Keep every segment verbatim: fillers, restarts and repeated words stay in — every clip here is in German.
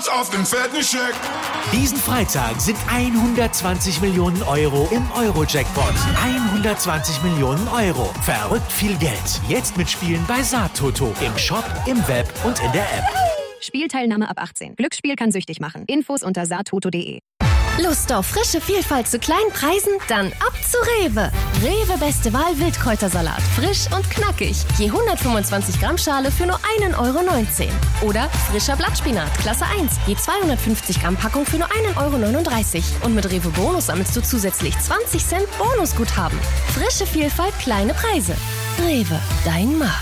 Schwarz auf dem fetten Scheck. Diesen Freitag sind hundertzwanzig Millionen Euro im Euro-Jackpot. hundertzwanzig Millionen Euro. Verrückt viel Geld. Jetzt mitspielen bei Saattoto. Im Shop, im Web und in der App. Spielteilnahme ab achtzehn. Glücksspiel kann süchtig machen. Infos unter saattoto punkt de. Lust auf frische Vielfalt zu kleinen Preisen? Dann ab zu Rewe. Rewe Beste Wahl Wildkräutersalat. Frisch und knackig. Je hundertfünfundzwanzig Gramm Schale für nur ein Euro neunzehn. Oder frischer Blattspinat, Klasse eins. Je zweihundertfünfzig Gramm Packung für nur ein Euro neununddreißig. Und mit Rewe Bonus sammelst du zusätzlich zwanzig Cent Bonusguthaben. Frische Vielfalt, kleine Preise. Rewe, dein Markt.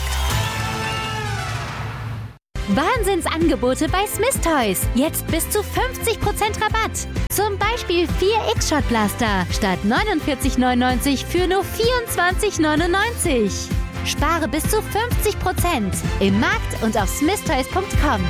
Wahnsinnsangebote bei Smith Toys. Jetzt bis zu fünfzig Prozent Rabatt. Zum Beispiel vier X-Shot-Blaster statt neunundvierzig neunundneunzig für nur vierundzwanzig neunundneunzig. Spare bis zu fünfzig Prozent im Markt und auf smith toys punkt com.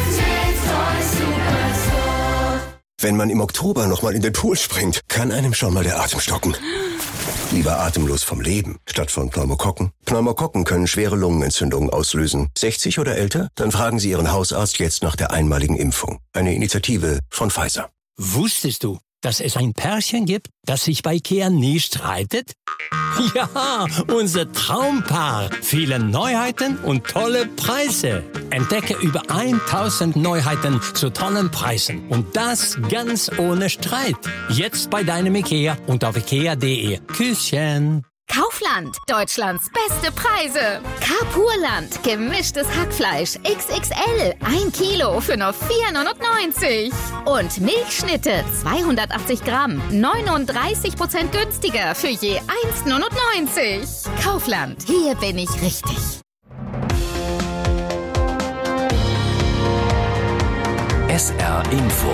Wenn man im Oktober nochmal in den Pool springt, kann einem schon mal der Atem stocken. Lieber atemlos vom Leben, statt von Pneumokokken. Pneumokokken können schwere Lungenentzündungen auslösen. sechzig oder älter? Dann fragen Sie Ihren Hausarzt jetzt nach der einmaligen Impfung. Eine Initiative von Pfizer. Wusstest du, dass es ein Pärchen gibt, das sich bei Ikea nie streitet? Ja, unser Traumpaar. Viele Neuheiten und tolle Preise. Entdecke über tausend Neuheiten zu tollen Preisen. Und das ganz ohne Streit. Jetzt bei deinem Ikea und auf ikea punkt de. Küsschen. Kaufland, Deutschlands beste Preise. Carpurland, gemischtes Hackfleisch X X L, ein Kilo für nur vier neunundneunzig. Und Milchschnitte, zweihundertachtzig Gramm, neununddreißig Prozent günstiger für je eins neunundneunzig. Kaufland, hier bin ich richtig. S R Info.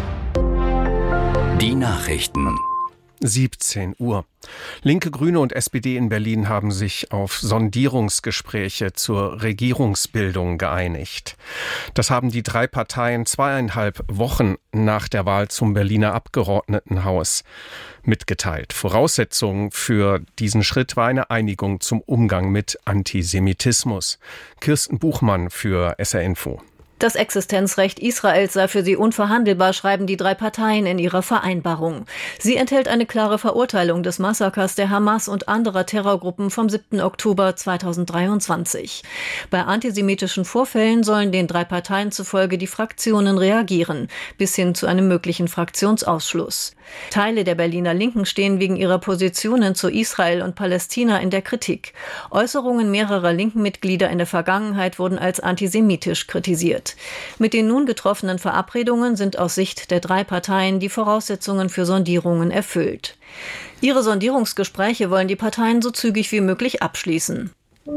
Die Nachrichten. siebzehn Uhr. Linke, Grüne und S P D in Berlin haben sich auf Sondierungsgespräche zur Regierungsbildung geeinigt. Das haben die drei Parteien zweieinhalb Wochen nach der Wahl zum Berliner Abgeordnetenhaus mitgeteilt. Voraussetzung für diesen Schritt war eine Einigung zum Umgang mit Antisemitismus. Kirsten Buchmann für S R Info. Das Existenzrecht Israels sei für sie unverhandelbar, schreiben die drei Parteien in ihrer Vereinbarung. Sie enthält eine klare Verurteilung des Massakers der Hamas und anderer Terrorgruppen vom siebten Oktober zweitausenddreiundzwanzig. Bei antisemitischen Vorfällen sollen den drei Parteien zufolge die Fraktionen reagieren, bis hin zu einem möglichen Fraktionsausschluss. Teile der Berliner Linken stehen wegen ihrer Positionen zu Israel und Palästina in der Kritik. Äußerungen mehrerer linken Mitglieder in der Vergangenheit wurden als antisemitisch kritisiert. Mit den nun getroffenen Verabredungen sind aus Sicht der drei Parteien die Voraussetzungen für Sondierungen erfüllt. Ihre Sondierungsgespräche wollen die Parteien so zügig wie möglich abschließen.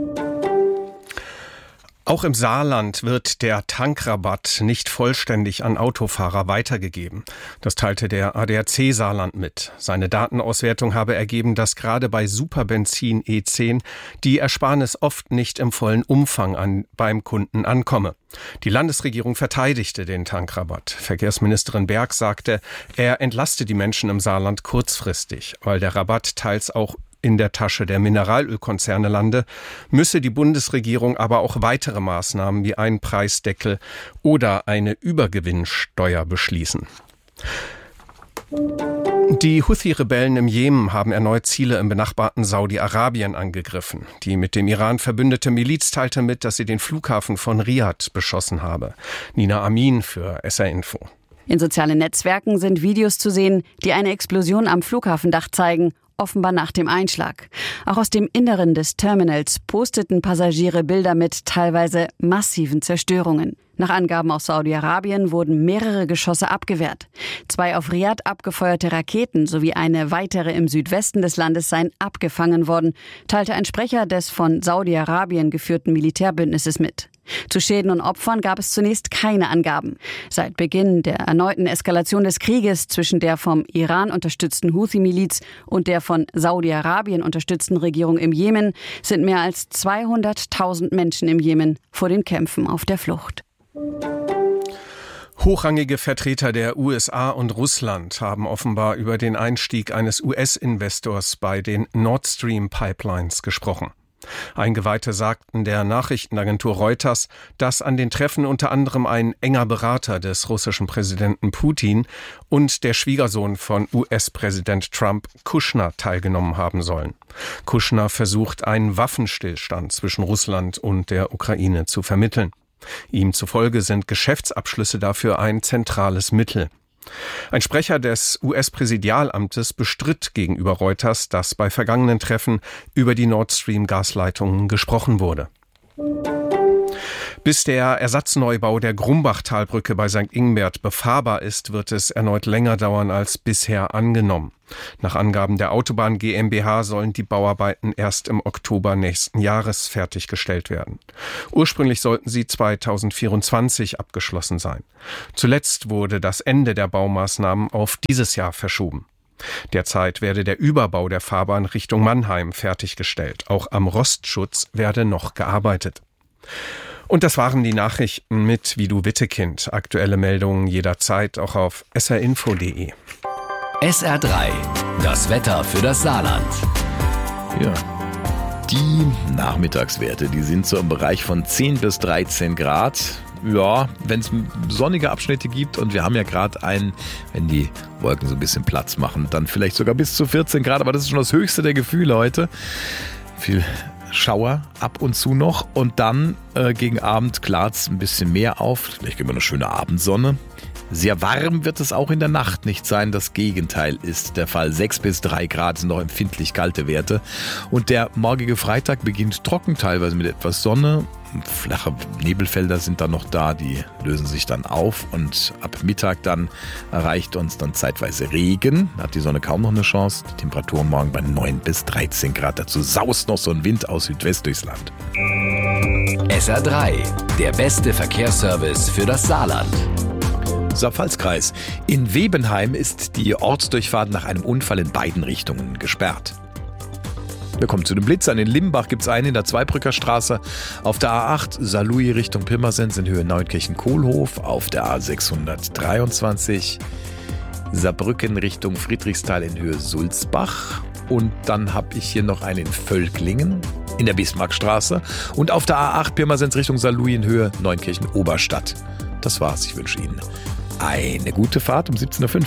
Auch im Saarland wird der Tankrabatt nicht vollständig an Autofahrer weitergegeben. Das teilte der A D A C Saarland mit. Seine Datenauswertung habe ergeben, dass gerade bei Superbenzin E zehn die Ersparnis oft nicht im vollen Umfang an, beim Kunden ankomme. Die Landesregierung verteidigte den Tankrabatt. Verkehrsministerin Berg sagte, er entlaste die Menschen im Saarland kurzfristig, weil der Rabatt teils auch in der Tasche der Mineralölkonzerne lande, müsse die Bundesregierung aber auch weitere Maßnahmen wie einen Preisdeckel oder eine Übergewinnsteuer beschließen. Die Houthi-Rebellen im Jemen haben erneut Ziele im benachbarten Saudi-Arabien angegriffen. Die mit dem Iran verbündete Miliz teilte mit, dass sie den Flughafen von Riyadh beschossen habe. Nina Amin für S R Info. In sozialen Netzwerken sind Videos zu sehen, die eine Explosion am Flughafendach zeigen, offenbar nach dem Einschlag. Auch aus dem Inneren des Terminals posteten Passagiere Bilder mit teilweise massiven Zerstörungen. Nach Angaben aus Saudi-Arabien wurden mehrere Geschosse abgewehrt. Zwei auf Riyadh abgefeuerte Raketen sowie eine weitere im Südwesten des Landes seien abgefangen worden, teilte ein Sprecher des von Saudi-Arabien geführten Militärbündnisses mit. Zu Schäden und Opfern gab es zunächst keine Angaben. Seit Beginn der erneuten Eskalation des Krieges zwischen der vom Iran unterstützten Houthi-Miliz und der von Saudi-Arabien unterstützten Regierung im Jemen sind mehr als zweihunderttausend Menschen im Jemen vor den Kämpfen auf der Flucht. Hochrangige Vertreter der U S A und Russland haben offenbar über den Einstieg eines U S-Investors bei den Nord Stream Pipelines gesprochen. Eingeweihte sagten der Nachrichtenagentur Reuters, dass an den Treffen unter anderem ein enger Berater des russischen Präsidenten Putin und der Schwiegersohn von U S-Präsident Trump, Kushner, teilgenommen haben sollen. Kushner versucht, einen Waffenstillstand zwischen Russland und der Ukraine zu vermitteln. Ihm zufolge sind Geschäftsabschlüsse dafür ein zentrales Mittel. Ein Sprecher des U S-Präsidialamtes bestritt gegenüber Reuters, dass bei vergangenen Treffen über die Nord Stream-Gasleitungen gesprochen wurde. Bis der Ersatzneubau der Grumbachtalbrücke bei Sankt Ingbert befahrbar ist, wird es erneut länger dauern als bisher angenommen. Nach Angaben der Autobahn GmbH sollen die Bauarbeiten erst im Oktober nächsten Jahres fertiggestellt werden. Ursprünglich sollten sie zweitausendvierundzwanzig abgeschlossen sein. Zuletzt wurde das Ende der Baumaßnahmen auf dieses Jahr verschoben. Derzeit werde der Überbau der Fahrbahn Richtung Mannheim fertiggestellt. Auch am Rostschutz werde noch gearbeitet. Und das waren die Nachrichten mit Vidu Wittekind. Aktuelle Meldungen jederzeit auch auf s r info punkt d e. S R drei, das Wetter für das Saarland. Ja, die Nachmittagswerte, die sind so im Bereich von zehn bis dreizehn Grad. Ja, wenn es sonnige Abschnitte gibt und wir haben ja gerade einen, wenn die Wolken so ein bisschen Platz machen, dann vielleicht sogar bis zu vierzehn Grad, aber das ist schon das höchste der Gefühle heute. Viel Schauer ab und zu noch und dann äh, gegen Abend klart es ein bisschen mehr auf. Vielleicht gibt es eine schöne Abendsonne. Sehr warm wird es auch in der Nacht nicht sein. Das Gegenteil ist der Fall. sechs bis drei Grad sind noch empfindlich kalte Werte. Und der morgige Freitag beginnt trocken, teilweise mit etwas Sonne. Flache Nebelfelder sind dann noch da, die lösen sich dann auf. Und ab Mittag dann erreicht uns dann zeitweise Regen. Da hat die Sonne kaum noch eine Chance. Die Temperaturen morgen bei neun bis dreizehn Grad. Dazu saust noch so ein Wind aus Südwest durchs Land. S R drei, der beste Verkehrsservice für das Saarland. Saarpfalzkreis. In Webenheim ist die Ortsdurchfahrt nach einem Unfall in beiden Richtungen gesperrt. Wir kommen zu den Blitzern. In Limbach gibt es einen in der Zweibrücker Straße. Auf der A acht Saarlouis Richtung Pirmasens in Höhe Neunkirchen-Kohlhof. Auf der A sechshundertdreiundzwanzig Saarbrücken Richtung Friedrichsthal in Höhe Sulzbach. Und dann habe ich hier noch einen in Völklingen in der Bismarckstraße. Und auf der A acht Pirmasens Richtung Saarlouis in Höhe Neunkirchen-Oberstadt. Das war's. Ich wünsche Ihnen eine gute Fahrt um siebzehn Uhr fünf.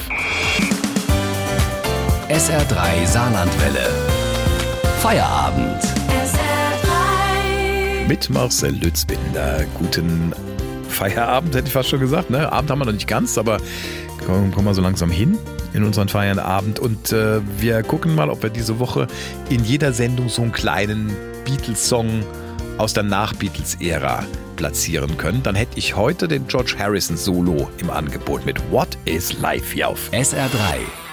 S R drei Saarlandwelle. Feierabend. S R drei. Mit Marcel Lützbinder. Guten Feierabend, hätte ich fast schon gesagt. Ne? Abend haben wir noch nicht ganz, aber kommen, kommen wir so langsam hin in unseren Feierabend. Und äh, wir gucken mal, ob wir diese Woche in jeder Sendung so einen kleinen Beatles-Song aus der Nach-Beatles-Ära platzieren können. Dann hätte ich heute den George Harrison Solo im Angebot mit What is Life hier auf S R drei.